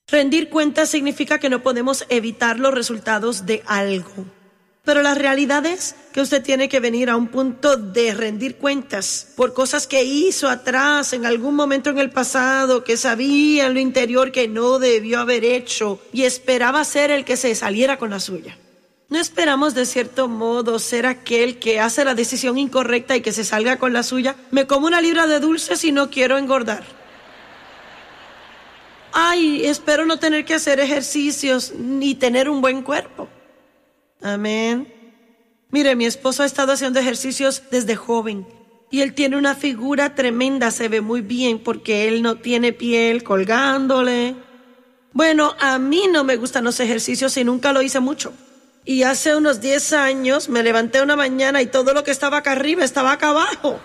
Rendir cuentas significa que no podemos evitar los resultados de algo. Pero la realidad es que usted tiene que venir a un punto de rendir cuentas por cosas que hizo atrás, en algún momento en el pasado, que sabía en lo interior que no debió haber hecho y esperaba ser el que se saliera con la suya. No esperamos de cierto modo ser aquel que hace la decisión incorrecta y que se salga con la suya. Me como una libra de dulces y no quiero engordar. Ay, espero no tener que hacer ejercicios ni tener un buen cuerpo. Amén. Mire, mi esposo ha estado haciendo ejercicios desde joven y él tiene una figura tremenda, se ve muy bien porque él no tiene piel colgándole. Bueno, a mí no me gustan los ejercicios y nunca lo hice mucho. Y hace unos 10 años me levanté una mañana y todo lo que estaba acá arriba estaba acá abajo.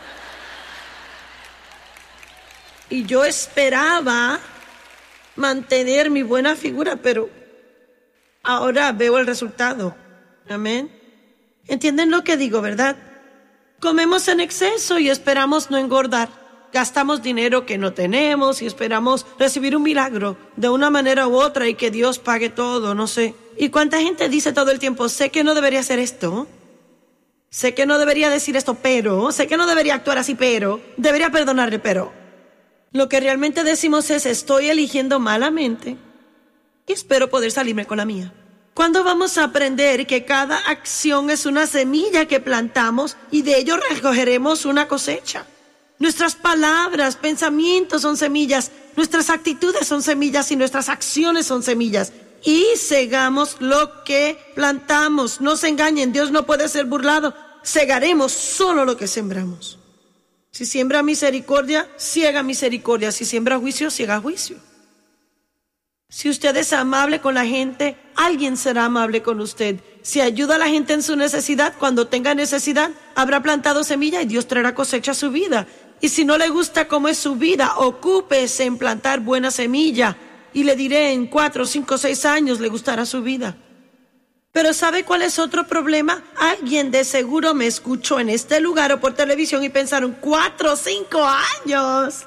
Y yo esperaba mantener mi buena figura, pero ahora veo el resultado. Amén. ¿Entienden lo que digo, verdad? Comemos en exceso y esperamos no engordar. Gastamos dinero que no tenemos y esperamos recibir un milagro de una manera u otra y que Dios pague todo, no sé. ¿Y cuánta gente dice todo el tiempo, sé que no debería hacer esto? Sé que no debería decir esto, pero... Sé que no debería actuar así, pero... Debería perdonarle, pero... Lo que realmente decimos es, estoy eligiendo malamente y espero poder salirme con la mía. ¿Cuándo vamos a aprender que cada acción es una semilla que plantamos y de ello recogeremos una cosecha? Nuestras palabras, pensamientos son semillas, nuestras actitudes son semillas y nuestras acciones son semillas. Y segamos lo que plantamos. No se engañen, Dios no puede ser burlado. Segaremos solo lo que sembramos. Si siembra misericordia, ciega misericordia. Si siembra juicio, ciega juicio. Si usted es amable con la gente, alguien será amable con usted. Si ayuda a la gente en su necesidad, cuando tenga necesidad, habrá plantado semilla y Dios traerá cosecha a su vida. Y si no le gusta cómo es su vida, ocúpese en plantar buena semilla. Y le diré, en 4, 5, 6 años le gustará su vida. Pero ¿sabe cuál es otro problema? Alguien de seguro me escuchó en este lugar o por televisión y pensaron, 4 o 5 años.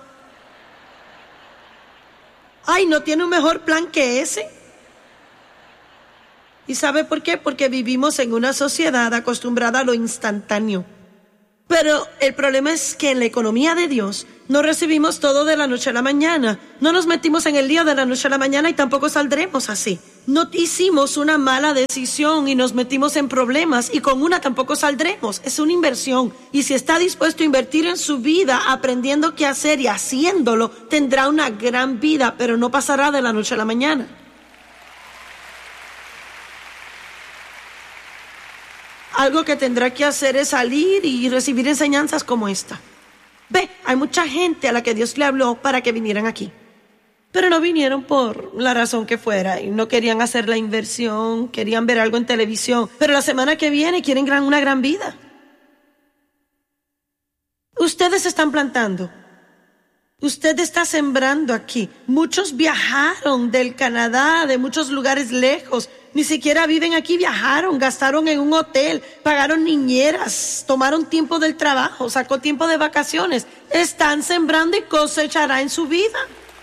Ay, ¿no tiene un mejor plan que ese? ¿Y sabe por qué? Porque vivimos en una sociedad acostumbrada a lo instantáneo. Pero el problema es que en la economía de Dios no recibimos todo de la noche a la mañana. No nos metimos en el lío de la noche a la mañana y tampoco saldremos así. No hicimos una mala decisión y nos metimos en problemas y con una tampoco saldremos. Es una inversión. Y si está dispuesto a invertir en su vida aprendiendo qué hacer y haciéndolo, tendrá una gran vida, pero no pasará de la noche a la mañana. Algo que tendrá que hacer es salir y recibir enseñanzas como esta. Ve, hay mucha gente a la que Dios le habló para que vinieran aquí. Pero no vinieron por la razón que fuera y no querían hacer la inversión, querían ver algo en televisión. Pero la semana que viene quieren una gran vida. Ustedes están plantando. Usted está sembrando aquí. Muchos viajaron del Canadá, de muchos lugares lejos. Ni siquiera viven aquí, viajaron, gastaron en un hotel, pagaron niñeras, tomaron tiempo del trabajo, sacó tiempo de vacaciones. Están sembrando y cosechará en su vida.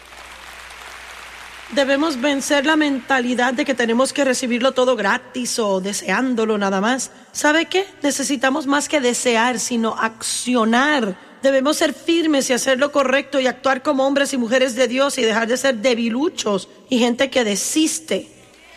Debemos vencer la mentalidad de que tenemos que recibirlo todo gratis o deseándolo nada más. ¿Sabe qué? Necesitamos más que desear, sino accionar. Debemos ser firmes y hacer lo correcto y actuar como hombres y mujeres de Dios y dejar de ser debiluchos y gente que desiste.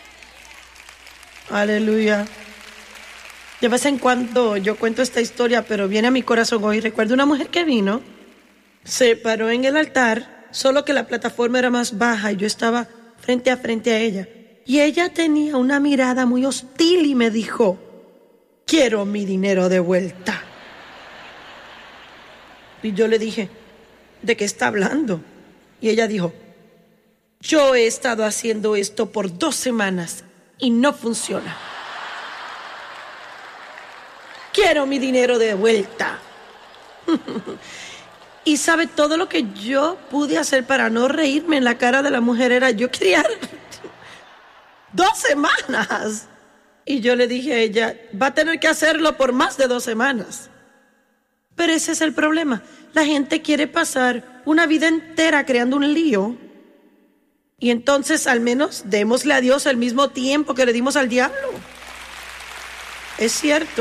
Aleluya. De vez en cuando yo cuento esta historia, pero viene a mi corazón hoy. Recuerdo una mujer que vino, se paró en el altar, solo que la plataforma era más baja y yo estaba frente a ella. Y ella tenía una mirada muy hostil y me dijo, quiero mi dinero de vuelta. Y yo le dije, ¿de qué está hablando? Y ella dijo, yo he estado haciendo esto por 2 semanas y no funciona. Quiero mi dinero de vuelta. Y sabe, todo lo que yo pude hacer para no reírme en la cara de la mujer era, yo quería 2 semanas. Y yo le dije a ella, va a tener que hacerlo por más de 2 semanas. Pero ese es el problema. La gente quiere pasar una vida entera creando un lío Y entonces al menos démosle a Dios el mismo tiempo que le dimos al diablo. Es cierto.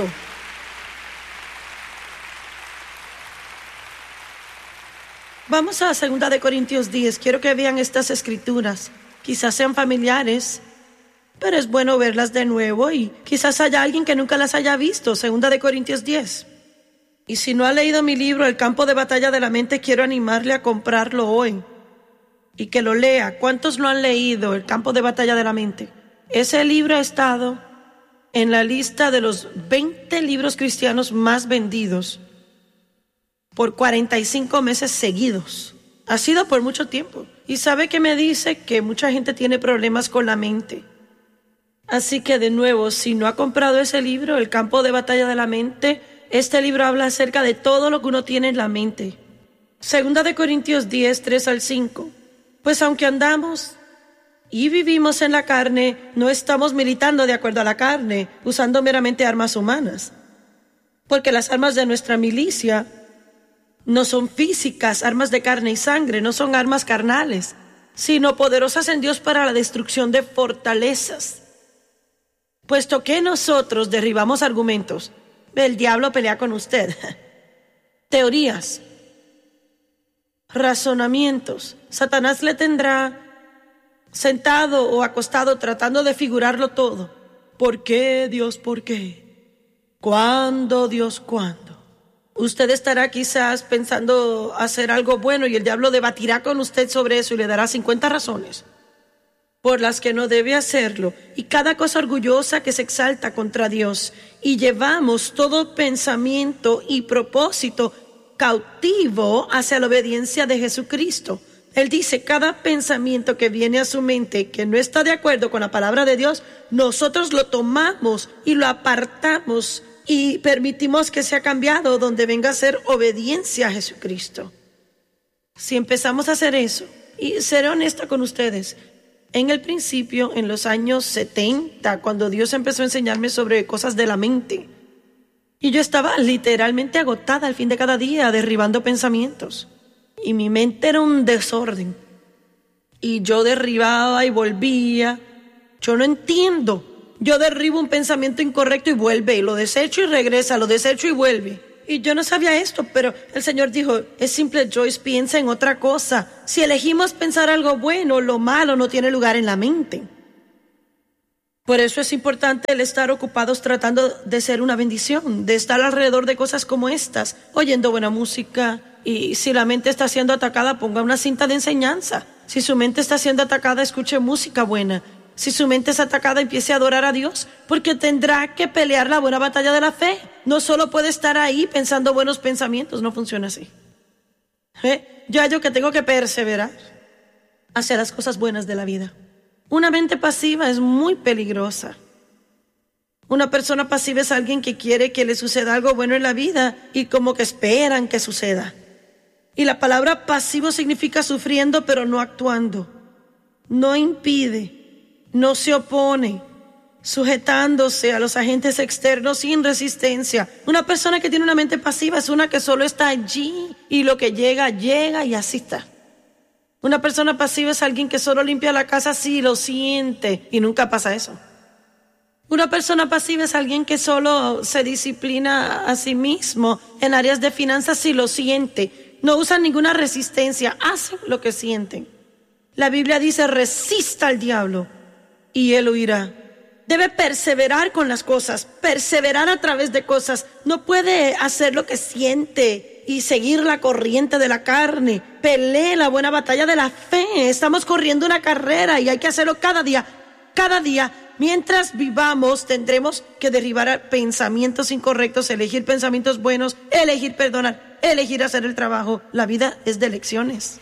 Vamos a 2 de Corintios 10. Quiero que vean estas escrituras. Quizás sean familiares, pero es bueno verlas de nuevo y quizás haya alguien que nunca las haya visto. 2 de Corintios 10. Y si no ha leído mi libro, El campo de batalla de la mente, quiero animarle a comprarlo hoy y que lo lea. ¿Cuántos lo han leído, El campo de batalla de la mente? Ese libro ha estado en la lista de los 20 libros cristianos más vendidos por 45 meses seguidos. Ha sido por mucho tiempo. Y sabe que me dice que mucha gente tiene problemas con la mente. Así que de nuevo, si no ha comprado ese libro, El campo de batalla de la mente, este libro habla acerca de todo lo que uno tiene en la mente. 2 de Corintios 10, 3 al 5. Pues aunque andamos y vivimos en la carne, no estamos militando de acuerdo a la carne, usando meramente armas humanas. Porque las armas de nuestra milicia no son físicas, armas de carne y sangre, no son armas carnales, sino poderosas en Dios para la destrucción de fortalezas. Puesto que nosotros derribamos argumentos, el diablo pelea con usted, teorías, razonamientos. Satanás le tendrá sentado o acostado tratando de figurarlo todo. ¿Por qué, Dios, por qué? ¿Cuándo, Dios, cuándo? Usted estará quizás pensando hacer algo bueno y el diablo debatirá con usted sobre eso y le dará 50 razones por las que no debe hacerlo, y cada cosa orgullosa que se exalta contra Dios, y llevamos todo pensamiento y propósito cautivo hacia la obediencia de Jesucristo. Él dice, cada pensamiento que viene a su mente que no está de acuerdo con la palabra de Dios, nosotros lo tomamos y lo apartamos y permitimos que sea cambiado donde venga a ser obediencia a Jesucristo. Si empezamos a hacer eso, y seré honesta con ustedes, en el principio, en los años 70, cuando Dios empezó a enseñarme sobre cosas de la mente, y yo estaba literalmente agotada al fin de cada día, derribando pensamientos, y mi mente era un desorden, y yo derribaba y volvía. Yo no entiendo. Yo derribo un pensamiento incorrecto y vuelve, y lo desecho y regresa, lo desecho y vuelve. Y yo no sabía esto, pero el Señor dijo, es simple, Joyce, piensa en otra cosa. Si elegimos pensar algo bueno, lo malo no tiene lugar en la mente. Por eso es importante el estar ocupados tratando de ser una bendición, de estar alrededor de cosas como estas, oyendo buena música. Y si la mente está siendo atacada, ponga una cinta de enseñanza. Si su mente está siendo atacada, escuche música buena. Si su mente es atacada, empiece a adorar a Dios, porque tendrá que pelear la buena batalla de la fe. No solo puede estar ahí pensando buenos pensamientos, no funciona así. Yo hallo que tengo que perseverar hacia las cosas buenas de la vida. Una mente pasiva es muy peligrosa. Una persona pasiva es alguien que quiere que le suceda algo bueno en la vida y como que esperan que suceda. Y la palabra pasivo significa sufriendo pero no actuando. No impide. No se opone, sujetándose a los agentes externos sin resistencia. Una persona que tiene una mente pasiva es una que solo está allí y lo que llega, llega y así está. Una persona pasiva es alguien que solo limpia la casa si lo siente y nunca pasa eso. Una persona pasiva es alguien que solo se disciplina a sí mismo en áreas de finanzas si lo siente. No usa ninguna resistencia, hacen lo que sienten. La Biblia dice, resista al diablo y él huirá. Debe perseverar con las cosas, perseverar a través de cosas. No puede hacer lo que siente y seguir la corriente de la carne. Pelee la buena batalla de la fe. Estamos corriendo una carrera y hay que hacerlo cada día. Cada día, mientras vivamos, tendremos que derribar pensamientos incorrectos, elegir pensamientos buenos, elegir perdonar, elegir hacer el trabajo. La vida es de elecciones.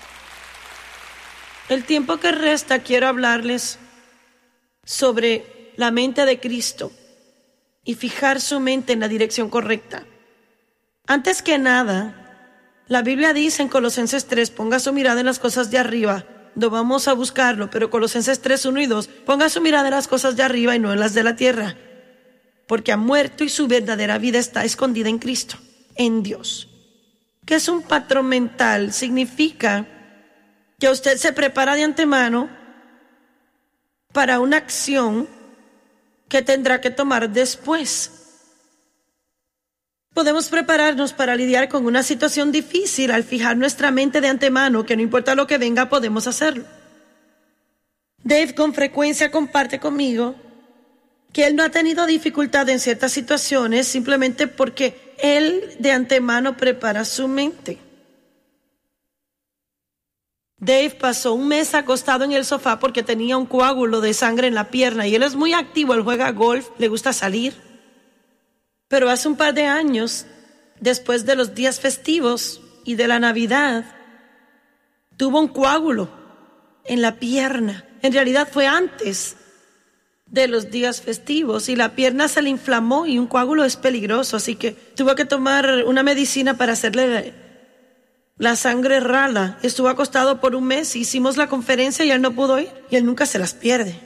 El tiempo que resta quiero hablarles sobre la mente de Cristo y fijar su mente en la dirección correcta. Antes que nada, la Biblia dice en Colosenses 3, ponga su mirada en las cosas de arriba. No vamos a buscarlo, pero Colosenses 3, 1 y 2, ponga su mirada en las cosas de arriba y no en las de la tierra, porque ha muerto y su verdadera vida está escondida en Cristo, en Dios. ¿Qué es un patrón mental? Significa que usted se prepara de antemano para una acción que tendrá que tomar después. Podemos prepararnos para lidiar con una situación difícil al fijar nuestra mente de antemano que no importa lo que venga, podemos hacerlo. Dave con frecuencia comparte conmigo que él no ha tenido dificultad en ciertas situaciones simplemente porque él de antemano prepara su mente. Dave pasó un mes acostado en el sofá porque tenía un coágulo de sangre en la pierna y él es muy activo, él juega golf, le gusta salir. Pero hace un par de años, después de los días festivos y de la Navidad, tuvo un coágulo en la pierna. En realidad fue antes de los días festivos y la pierna se le inflamó y un coágulo es peligroso, así que tuvo que tomar una medicina para hacerle la sangre rala. Estuvo acostado por un mes, hicimos la conferencia y él no pudo ir y él nunca se las pierde.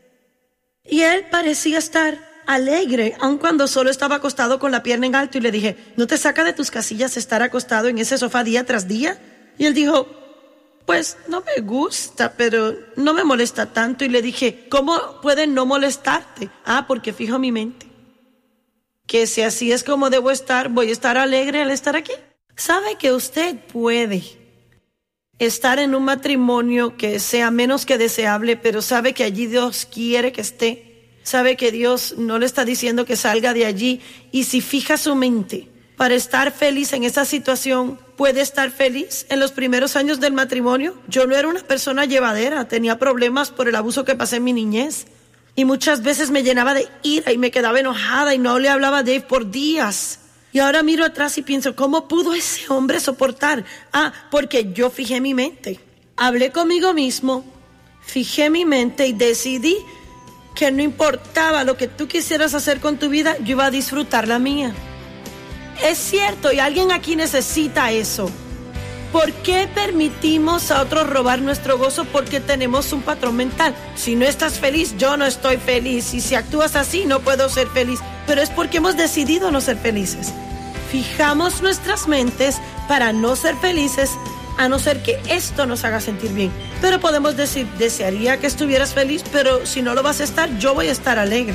Y él parecía estar alegre, aun cuando solo estaba acostado con la pierna en alto y le dije, ¿no te saca de tus casillas estar acostado en ese sofá día tras día? Y él dijo, pues no me gusta, pero no me molesta tanto. Y le dije, ¿cómo puede no molestarte? Porque fijo mi mente. Que si así es como debo estar, voy a estar alegre al estar aquí. ¿Sabe que usted puede estar en un matrimonio que sea menos que deseable, pero sabe que allí Dios quiere que esté? Sabe que Dios no le está diciendo que salga de allí, y si fija su mente para estar feliz en esa situación, puede estar feliz. En los primeros años del matrimonio, yo no era una persona llevadera, tenía problemas por el abuso que pasé en mi niñez, y muchas veces me llenaba de ira y me quedaba enojada y no le hablaba a Dave por días. Y ahora miro atrás y pienso, ¿cómo pudo ese hombre soportar? Porque yo fijé mi mente, hablé conmigo mismo, fijé mi mente y decidí que no importaba lo que tú quisieras hacer con tu vida, yo iba a disfrutar la mía. Es cierto, y alguien aquí necesita eso. ¿Por qué permitimos a otros robar nuestro gozo? Porque tenemos un patrón mental. Si no estás feliz, yo no estoy feliz. Y si actúas así, no puedo ser feliz. Pero es porque hemos decidido no ser felices. Fijamos nuestras mentes para no ser felices, a no ser que esto nos haga sentir bien. Pero podemos decir, desearía que estuvieras feliz, pero si no lo vas a estar, yo voy a estar alegre.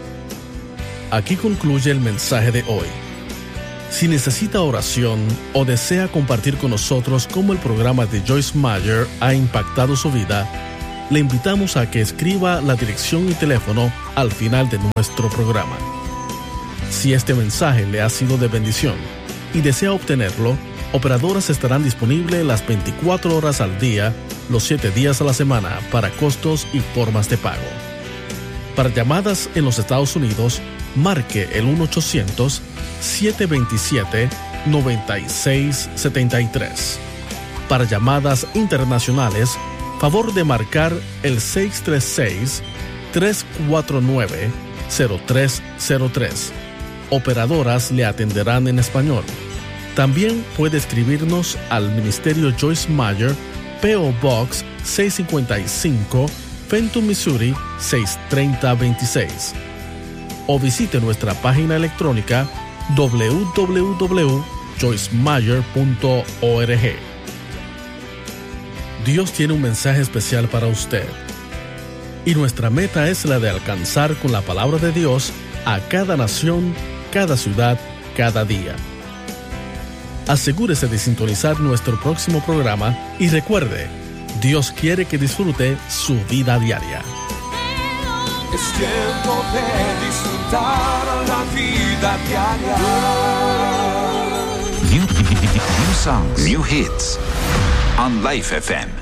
Aquí concluye el mensaje de hoy. Si necesita oración o desea compartir con nosotros cómo el programa de Joyce Meyer ha impactado su vida, le invitamos a que escriba la dirección y teléfono al final de nuestro programa. Si este mensaje le ha sido de bendición y desea obtenerlo, operadoras estarán disponibles las 24 horas al día, los 7 días a la semana, para costos y formas de pago. Para llamadas en los Estados Unidos, marque el 1-800-727-9673. Para llamadas internacionales, favor de marcar el 636-349-0303. Operadoras le atenderán en español. También puede escribirnos al Ministerio Joyce Meyer, P.O. Box 655, Fenton, Missouri 63026. O visite nuestra página electrónica www.joycemeyer.org. Dios tiene un mensaje especial para usted. Y nuestra meta es la de alcanzar con la palabra de Dios a cada nación, cada ciudad, cada día. Asegúrese de sintonizar nuestro próximo programa y recuerde, Dios quiere que disfrute su vida diaria. Es tiempo de disfrutar la vida diaria. New songs, new hits on Life FM.